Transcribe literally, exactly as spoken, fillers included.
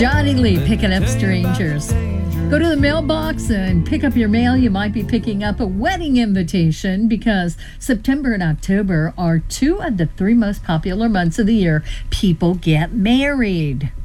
Johnny Lee picking up strangers. Go to the mailbox and pick up your mail. You might be picking up a wedding invitation because September and October are two of the three most popular months of the year. People get married.